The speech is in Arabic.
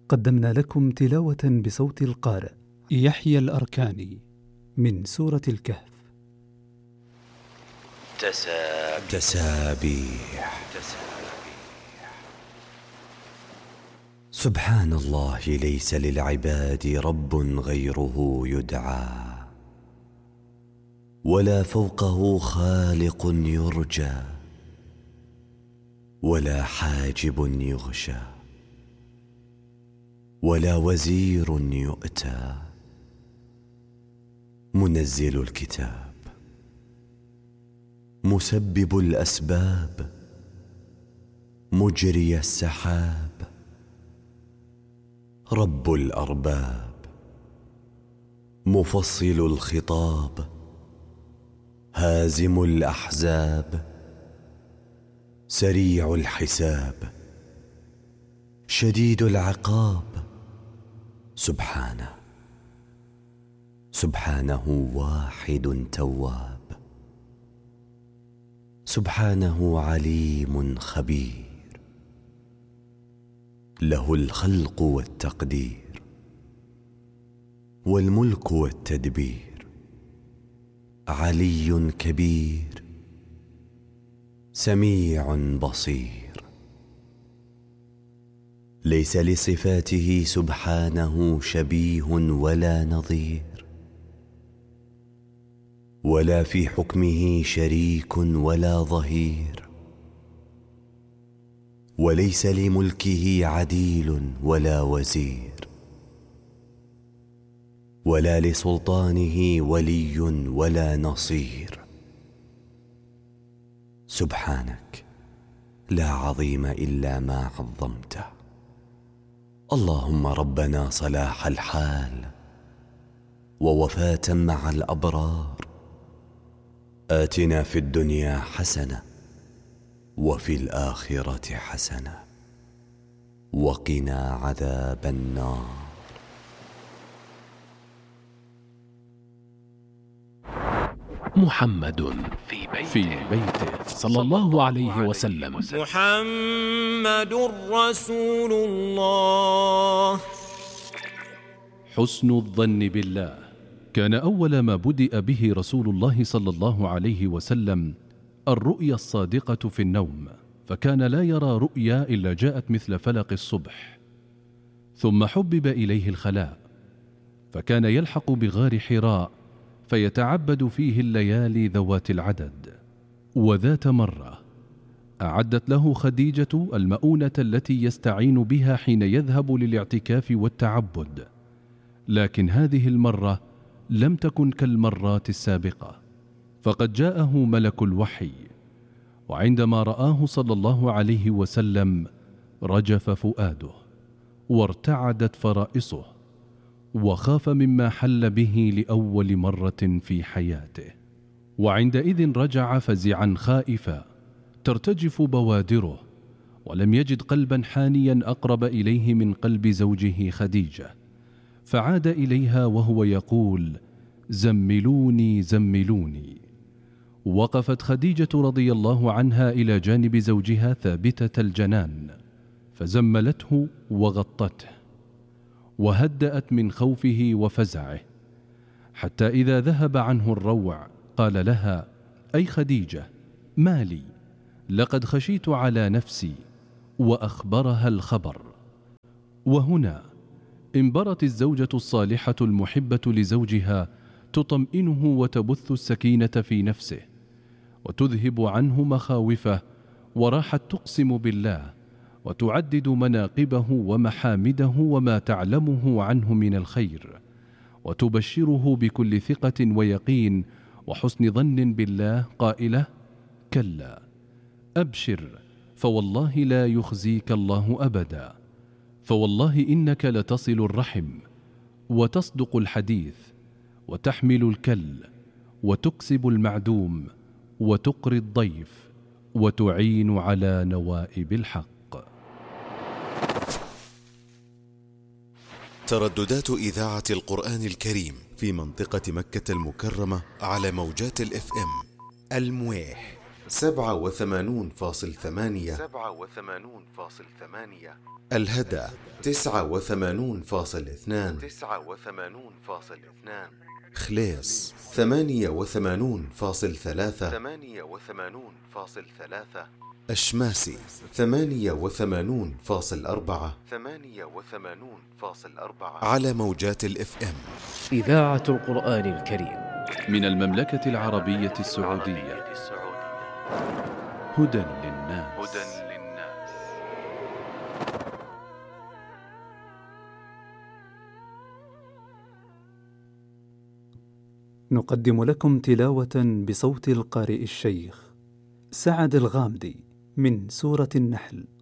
قدمنا لكم تلاوة بصوت القارئ يحيى الأركاني من سورة الكهف. تسابيح. سبحان الله، ليس للعباد رب غيره يدعى، ولا فوقه خالق يرجى، ولا حاجب يغشى، ولا وزير يؤتى. منزل الكتاب، مسبب الأسباب، مجري السحاب، رب الأرباب، مفصل الخطاب، هازم الأحزاب، سريع الحساب، شديد العقاب. سبحانه واحد تواب، سبحانه عليم خبير، له الخلق والتقدير، والملك والتدبير، علي كبير، سميع بصير. ليس لصفاته سبحانه شبيه ولا نظير، ولا في حكمه شريك ولا ظهير، وليس لملكه عديل ولا وزير، ولا لسلطانه ولي ولا نصير. سبحانك، لا عظيم إلا ما عظمته. اللهم ربنا صلاح الحال ووفاة مع الأبرار، آتنا في الدنيا حسنة وفي الآخرة حسنة وقنا عذاب النار. محمد في بيته صلى الله عليه وسلم. محمد رسول الله. حسن الظن بالله. كان أول ما بدأ به رسول الله صلى الله عليه وسلم الرؤيا الصادقة في النوم، فكان لا يرى رؤيا إلا جاءت مثل فلق الصبح. ثم حبب إليه الخلاء، فكان يلحق بغار حراء فيتعبد فيه الليالي ذوات العدد. وذات مرة أعدت له خديجة المؤونة التي يستعين بها حين يذهب للاعتكاف والتعبد، لكن هذه المرة لم تكن كالمرات السابقة، فقد جاءه ملك الوحي، وعندما رآه صلى الله عليه وسلم رجف فؤاده وارتعدت فرائصه، وخاف مما حل به لأول مرة في حياته. وعندئذ رجع فزعا خائفا ترتجف بوادره، ولم يجد قلبا حانيا أقرب إليه من قلب زوجه خديجة، فعاد إليها وهو يقول: زملوني زملوني. وقفت خديجة رضي الله عنها إلى جانب زوجها ثابتة الجنان، فزملته وغطته وهدأت من خوفه وفزعه، حتى إذا ذهب عنه الروع قال لها: أي خديجة، ما لي؟ لقد خشيت على نفسي. وأخبرها الخبر. وهنا انبرت الزوجة الصالحة المحبة لزوجها تطمئنه وتبث السكينة في نفسه وتذهب عنه مخاوفه، وراحت تقسم بالله وتعدد مناقبه ومحامده وما تعلمه عنه من الخير، وتبشره بكل ثقة ويقين وحسن ظن بالله قائلة: كلا، أبشر، فوالله لا يخزيك الله أبدا، فوالله إنك لتصل الرحم وتصدق الحديث وتحمل الكل وتكسب المعدوم وتقري الضيف وتعين على نوائب الحق. ترددات إذاعة القرآن الكريم في منطقة مكة المكرمة على موجات الFM المويح 87.8. الهدى 89.2. خليص 88.3. أشماسي 88.4. على موجات الإف إم. إذاعة القرآن الكريم من المملكة العربية السعودية. هدى للناس. نقدم لكم تلاوة بصوت القارئ الشيخ سعد الغامدي من سورة النحل.